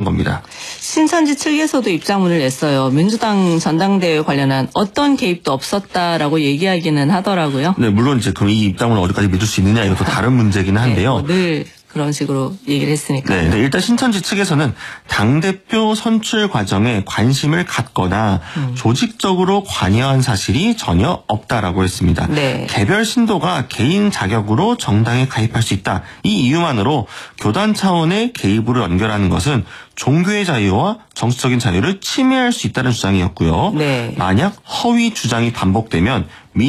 겁니다. 신천지 측에서도 입장문을 냈어요. 민주당 전당대회 관련한 어떤 개입도 없었다라고 얘기하기는 하더라고요. 네, 물론 이제 그럼 이 입장문을 어디까지 믿을 수 있느냐 이것도 다른 문제기는 한데요. 네, 늘 그런 식으로 얘기를 했으니까. 네, 일단 신천지 측에서는 당대표 선출 과정에 관심을 갖거나 조직적으로 관여한 사실이 전혀 없다라고 했습니다. 네. 개별 신도가 개인 자격으로 정당에 가입할 수 있다. 이 이유만으로 교단 차원의 개입으로 연결하는 것은 종교의 자유와 정치적인 자유를 침해할 수 있다는 주장이었고요. 네. 만약 허위 주장이 반복되면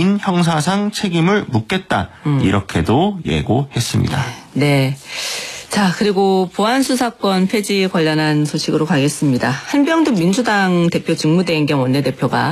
민형사상 책임을 묻겠다. 이렇게도 예고했습니다. 네. 자, 그리고 보안수사권 폐지 관련한 소식으로 가겠습니다. 한병득 민주당 대표 직무대행 겸 원내대표가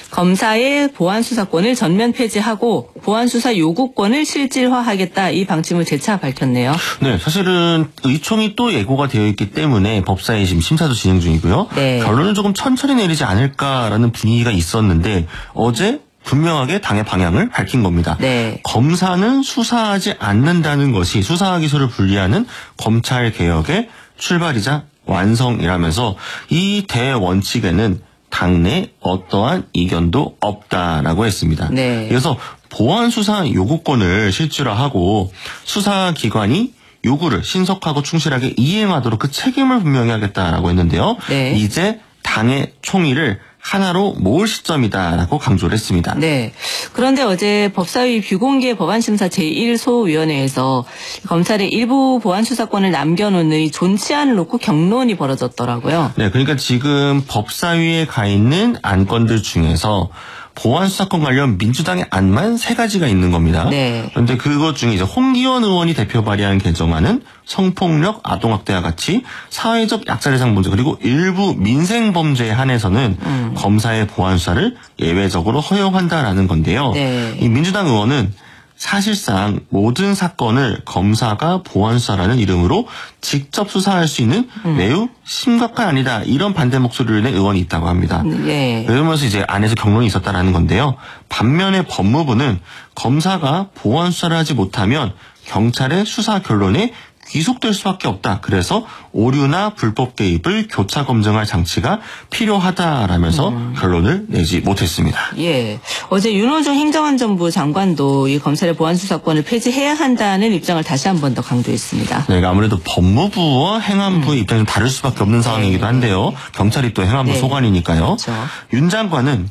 검사의 보안수사권을 전면 폐지하고 보안수사 요구권을 실질화하겠다, 이 방침을 재차 밝혔네요. 네, 사실은 의총이 또 예고가 되어 있기 때문에 법사위 지금 심사도 진행 중이고요. 네. 결론을 조금 천천히 내리지 않을까라는 분위기가 있었는데 어제 분명하게 당의 방향을 밝힌 겁니다. 네. 검사는 수사하지 않는다는 것이 수사 기소를 분리하는 검찰 개혁의 출발이자 완성이라면서 이 대원칙에는 당내 어떠한 이견도 없다라고 했습니다. 네. 그래서 보안 수사 요구권을 실질화하고 수사기관이 요구를 신속하고 충실하게 이행하도록 그 책임을 분명히 하겠다라고 했는데요. 네. 이제 당의 총의를 하나로 모을 시점이다라고 강조를 했습니다. 네. 그런데 어제 법사위 비공개 법안심사 제1소위원회에서 검찰의 일부 보안수사권을 남겨놓는 이 존치안을 놓고 격론이 벌어졌더라고요. 네, 그러니까 지금 법사위에 가 있는 안건들 중에서 보안수사권 관련 민주당의 안만 3가지가 있는 겁니다. 네. 그런데 그것 중에 이제 홍기원 의원이 대표 발의한 개정안은 성폭력, 아동학대와 같이 사회적 약자 대상 문제 그리고 일부 민생범죄에 한해서는 검사의 보안수사를 예외적으로 허용한다라는 건데요. 네. 이 민주당 의원은 사실상 모든 사건을 검사가 보안수사라는 이름으로 직접 수사할 수 있는 매우 심각한 아니다, 이런 반대 목소리를 낸 의원이 있다고 합니다. 네. 그러면서 이제 안에서 격론이 있었다라는 건데요. 반면에 법무부는 검사가 보안수사를 하지 못하면 경찰의 수사 결론에 귀속될 수밖에 없다. 그래서 오류나 불법 개입을 교차 검증할 장치가 필요하다라면서 결론을 내지 못했습니다. 예. 어제 윤호중 행정안전부 장관도 이 검찰의 보안수사권을 폐지해야 한다는 입장을 다시 한 번 더 강조했습니다. 네, 아무래도 법무부와 행안부의 입장이 좀 다를 수밖에 없는 상황이기도 한데요. 경찰이 또 행안부 네. 소관이니까요. 그렇죠. 윤 장관은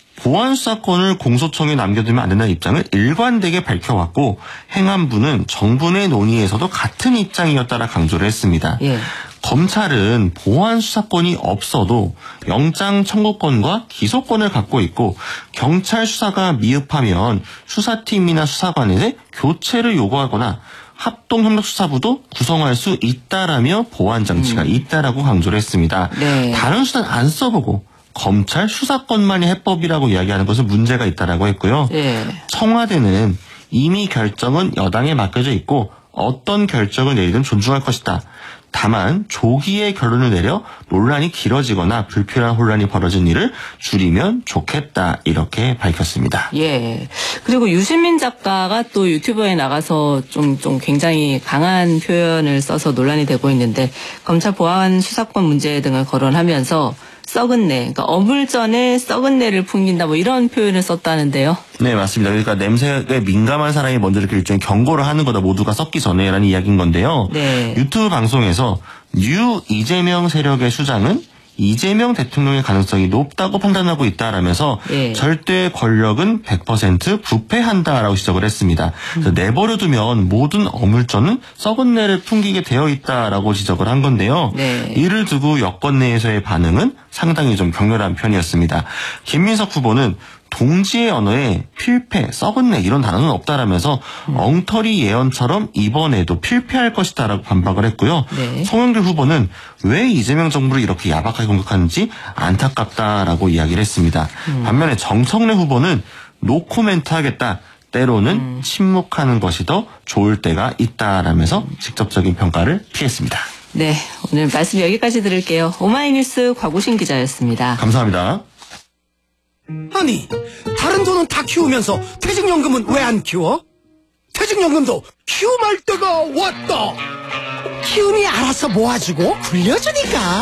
보안수사권을 공소청에 남겨두면 안 된다는 입장을 일관되게 밝혀왔고 행안부는 정부 내 논의에서도 같은 입장이었다라 강조를 했습니다. 예. 검찰은 보안수사권이 없어도 영장 청구권과 기소권을 갖고 있고 경찰 수사가 미흡하면 수사팀이나 수사관에 교체를 요구하거나 합동협력수사부도 구성할 수 있다라며 보안 장치가 있다라고 강조를 했습니다. 네. 다른 수단 안 써보고 검찰 수사권만이 해법이라고 이야기하는 것은 문제가 있다라고 했고요. 예. 청와대는 이미 결정은 여당에 맡겨져 있고 어떤 결정을 내리든 존중할 것이다. 다만 조기에 결론을 내려 논란이 길어지거나 불필요한 혼란이 벌어진 일을 줄이면 좋겠다, 이렇게 밝혔습니다. 예. 그리고 유시민 작가가 또 유튜브에 나가서 좀 굉장히 강한 표현을 써서 논란이 되고 있는데 검찰 보안 수사권 문제 등을 거론하면서 썩은 내, 그러니까 어물전에 썩은 내를 풍긴다, 뭐 이런 표현을 썼다는데요. 네, 맞습니다. 그러니까 냄새에 민감한 사람이 먼저 이렇게 일종의 경고를 하는 거다, 모두가 썩기 전에라는 이야기인 건데요. 네. 유튜브 방송에서 뉴 이재명 세력의 수장은 이재명 대통령의 가능성이 높다고 판단하고 있다라면서 예. 절대 권력은 100% 부패한다라고 지적을 했습니다. 그래서 내버려두면 모든 어물전은 썩은 내를 풍기게 되어 있다라고 지적을 한 건데요. 네. 이를 두고 여권 내에서의 반응은 상당히 좀 격렬한 편이었습니다. 김민석 후보는 동지의 언어에 필패, 썩은 내 이런 단어는 없다라면서 엉터리 예언처럼 이번에도 필패할 것이다라고 반박을 했고요. 네. 송영길 후보는 왜 이재명 정부를 이렇게 야박하게 공격하는지 안타깝다라고 이야기를 했습니다. 반면에 정청래 후보는 노코멘트 하겠다. 때로는 침묵하는 것이 더 좋을 때가 있다라면서 직접적인 평가를 피했습니다. 네. 오늘 말씀 여기까지 들을게요. 오마이뉴스 곽우신 기자였습니다. 감사합니다. 아니, 다른 돈은 다 키우면서 퇴직연금은 왜 안 키워? 퇴직연금도 키움할 때가 왔다. 키움이 알아서 모아주고 굴려주니까.